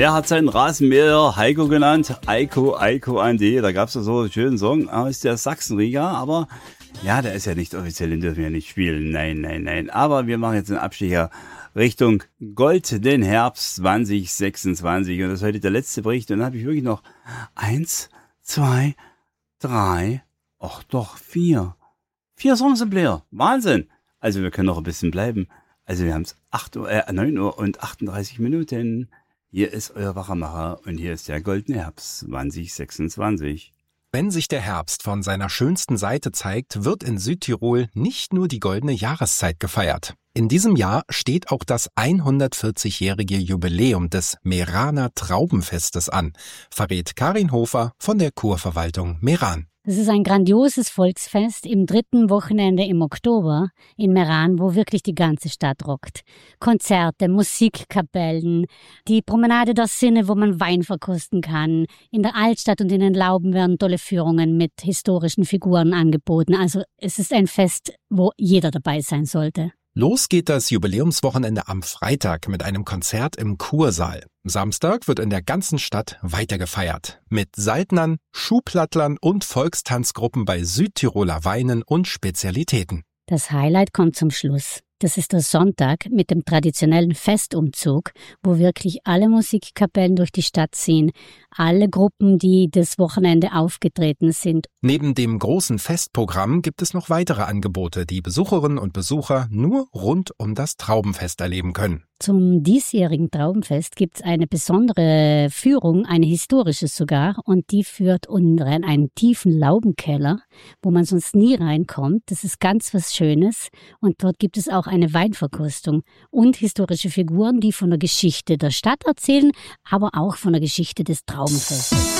Der hat seinen Rasenmäher Heiko genannt. Eiko an D. Da gab es so einen schönen Song aus der Sachsenliga. Aber ja, der ist ja nicht offiziell, den dürfen wir nicht spielen. Nein. Aber wir machen jetzt einen Abstecher Richtung Goldenen Herbst 2026. Und das ist heute der letzte Bericht. Und dann habe ich wirklich noch 1, 2, 3, ach doch 4. 4 Songs im Player. Wahnsinn. Also wir können noch ein bisschen bleiben. Also wir haben es 9 Uhr und 38 Minuten. Hier ist euer Wachermacher und hier ist der Goldene Herbst 2026. Wenn sich der Herbst von seiner schönsten Seite zeigt, wird in Südtirol nicht nur die goldene Jahreszeit gefeiert. In diesem Jahr steht auch das 140-jährige Jubiläum des Meraner Traubenfestes an, verrät Karin Hofer von der Kurverwaltung Meran. Es ist ein grandioses Volksfest im 3. Wochenende im Oktober in Meran, wo wirklich die ganze Stadt rockt. Konzerte, Musikkapellen, die Promenade der Sinne, wo man Wein verkosten kann. In der Altstadt und in den Lauben werden tolle Führungen mit historischen Figuren angeboten. Also es ist ein Fest, wo jeder dabei sein sollte. Los geht das Jubiläumswochenende am Freitag mit einem Konzert im Kursaal. Samstag wird in der ganzen Stadt weiter gefeiert. Mit Seidnern, Schuhplattlern und Volkstanzgruppen bei Südtiroler Weinen und Spezialitäten. Das Highlight kommt zum Schluss. Das ist der Sonntag mit dem traditionellen Festumzug, wo wirklich alle Musikkapellen durch die Stadt ziehen, alle Gruppen, die das Wochenende aufgetreten sind. Neben dem großen Festprogramm gibt es noch weitere Angebote, die Besucherinnen und Besucher nur rund um das Traubenfest erleben können. Zum diesjährigen Traubenfest gibt es eine besondere Führung, eine historische sogar, und die führt unter einen tiefen Laubenkeller, wo man sonst nie reinkommt. Das ist ganz was Schönes und dort gibt es auch eine Weinverkostung und historische Figuren, die von der Geschichte der Stadt erzählen, aber auch von der Geschichte des Traubenfestes.